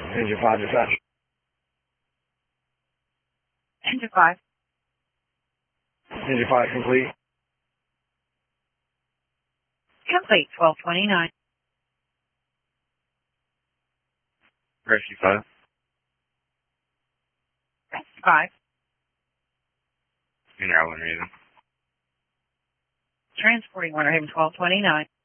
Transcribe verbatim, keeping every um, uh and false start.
Engine five dispatch. Engine five. Engine five complete. Complete, twelve twenty-nine. Rescue five. Rescue five. Mineral one reason. Transporting Winter Haven, twelve twenty-nine.